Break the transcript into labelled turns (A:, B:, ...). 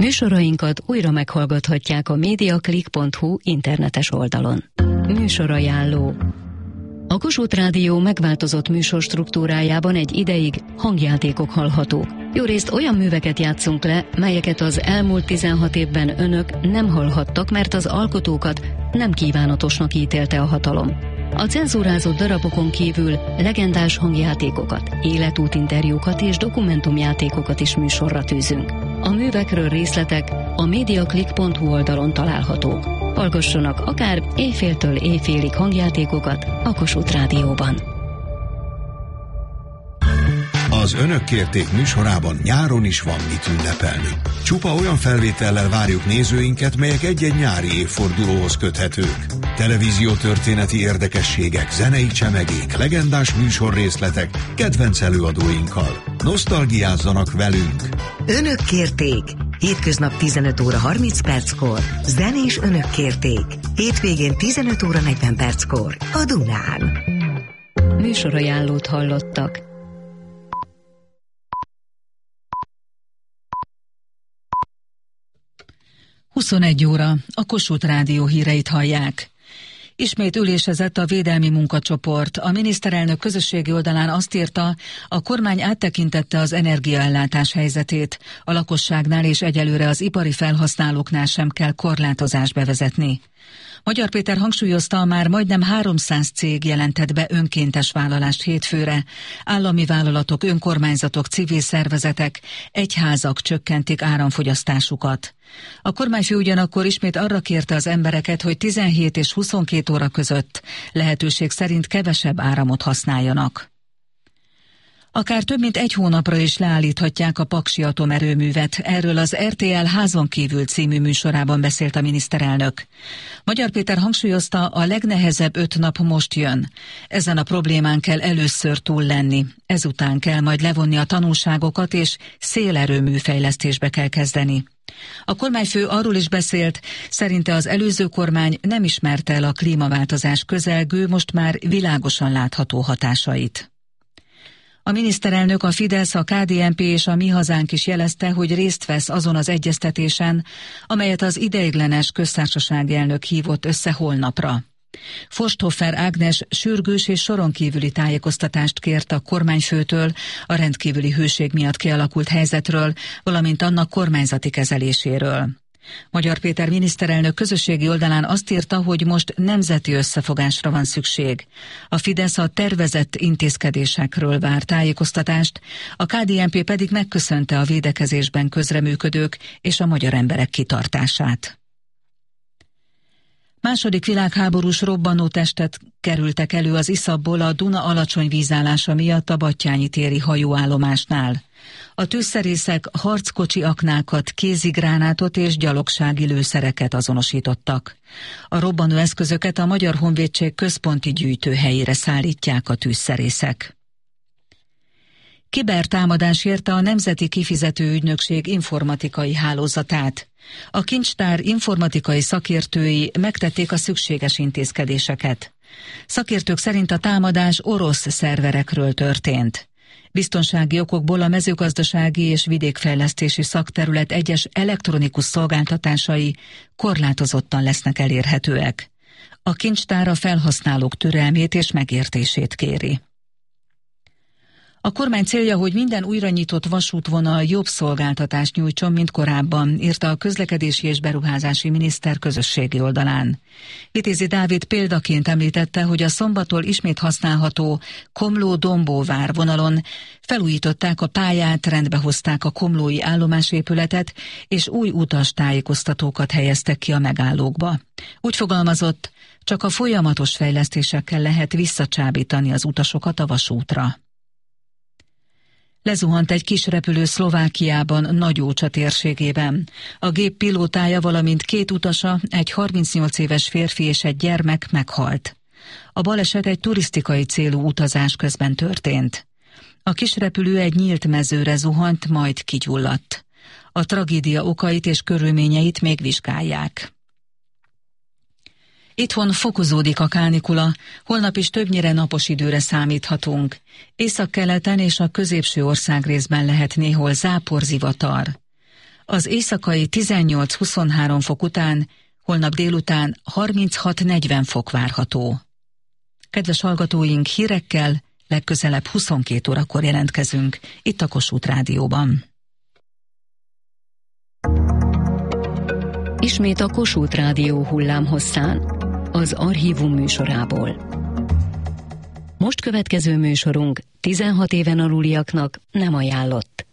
A: Műsorainkat újra meghallgathatják a mediaclick.hu internetes oldalon. Műsorajánló. A Kossuth Rádió megváltozott műsorstruktúrájában egy ideig hangjátékok hallhatók. Jórészt olyan műveket játszunk le, melyeket az elmúlt 16 évben önök nem hallhattak, mert az alkotókat nem kívánatosnak ítélte a hatalom. A cenzúrázott darabokon kívül legendás hangjátékokat, életútinterjúkat és dokumentumjátékokat is műsorra tűzünk. A művekről részletek a mediaclick.hu oldalon találhatók. Hallgassanak akár éjféltől éjfélig hangjátékokat a Kossuth Rádióban.
B: Az Önök kérték műsorában nyáron is van mit ünnepelni. Csupa olyan felvétellel várjuk nézőinket, melyek egy-egy nyári évfordulóhoz köthetők. Televíziótörténeti érdekességek, zenei csemegék, legendás műsorrészletek, kedvenc előadóinkkal. Nosztalgiázzanak velünk!
C: Önök kérték! Hétköznap 15 óra 30 perckor. Zenés Önök kérték. Hétvégén 15 óra 40 perckor. A Dunán.
A: Műsorajánlót hallottak.
D: Huszonegyóra óra. A Kossuth Rádió híreit hallják. Ismét ülésezett a védelmi munkacsoport. A miniszterelnök közösségi oldalán azt írta, a kormány áttekintette az energiaellátás helyzetét. A lakosságnál és egyelőre az ipari felhasználóknál sem kell korlátozást bevezetni. Magyar Péter hangsúlyozta, már majdnem 300 cég jelentett be önkéntes vállalást hétfőre. Állami vállalatok, önkormányzatok, civil szervezetek, egyházak csökkentik áramfogyasztásukat. A kormányfő ugyanakkor ismét arra kérte az embereket, hogy 17 és 22 óra között lehetőség szerint kevesebb áramot használjanak. Akár több mint egy hónapra is leállíthatják a Paksi atomerőművet. Erről az RTL Házon kívül című műsorában beszélt a miniszterelnök. Magyar Péter hangsúlyozta, a legnehezebb 5 nap most jön. Ezen a problémán kell először túl lenni. Ezután kell majd levonni a tanulságokat, és szélerőmű fejlesztésbe kell kezdeni. A kormányfő arról is beszélt, szerinte az előző kormány nem ismerte el a klímaváltozás közelgő, most már világosan látható hatásait. A miniszterelnök, a Fidesz, a KDNP és a Mi Hazánk is jelezte, hogy részt vesz azon az egyeztetésen, amelyet az ideiglenes köztársasági elnök hívott össze holnapra. Forsthofer Ágnes sürgős és soron kívüli tájékoztatást kért a kormányfőtől a rendkívüli hőség miatt kialakult helyzetről, valamint annak kormányzati kezeléséről. Magyar Péter miniszterelnök közösségi oldalán azt írta, hogy most nemzeti összefogásra van szükség. A Fidesz a tervezett intézkedésekről vár tájékoztatást, a KDNP pedig megköszönte a védekezésben közreműködők és a magyar emberek kitartását. Második világháborús robbanótestet kerültek elő az Iszapból a Duna alacsony vízállása miatt a Battyányi téri hajóállomásnál. A tűzszerészek harckocsi aknákat, kézigránátot és gyalogsági lőszereket azonosítottak. A robbanó eszközöket a Magyar Honvédség központi gyűjtőhelyére szállítják a tűzszerészek. Kibertámadás érte a Nemzeti Kifizető Ügynökség informatikai hálózatát. A kincstár informatikai szakértői megtették a szükséges intézkedéseket. Szakértők szerint a támadás orosz szerverekről történt. Biztonsági okokból a mezőgazdasági és vidékfejlesztési szakterület egyes elektronikus szolgáltatásai korlátozottan lesznek elérhetőek. A kincstár a felhasználók türelmét és megértését kéri. A kormány célja, hogy minden újra nyitott vasútvonal jobb szolgáltatást nyújtson, mint korábban, írta a közlekedési és beruházási miniszter közösségi oldalán. Vitézi Dávid példaként említette, hogy a szombattól ismét használható Komló-Dombóvár vonalon felújították a pályát, rendbehozták a komlói állomásépületet, és új utastájékoztatókat helyeztek ki a megállókba. Úgy fogalmazott, csak a folyamatos fejlesztésekkel lehet visszacsábítani az utasokat a vasútra. Lezuhant egy kis repülő Szlovákiában, Nagyócsa térségében. A gép pilótája, valamint 2 utasa, egy 38 éves férfi és egy gyermek meghalt. A baleset egy turisztikai célú utazás közben történt. A kis repülő egy nyílt mezőre zuhant, majd kigyulladt. A tragédia okait és körülményeit még vizsgálják. Itthon fokozódik a kánikula, holnap is többnyire napos időre számíthatunk. Északkeleten és a középső országrészben lehet néhol záporzivatar. Az éjszakai 18-23 fok után holnap délután 36-40 fok várható. Kedves hallgatóink, hírekkel legközelebb 22 órakor jelentkezünk, itt a Kossuth Rádióban.
A: Ismét a Kossuth Rádió hullámhosszán, az Archívum műsorából. Most következő műsorunk 16 éven aluliaknak nem ajánlott.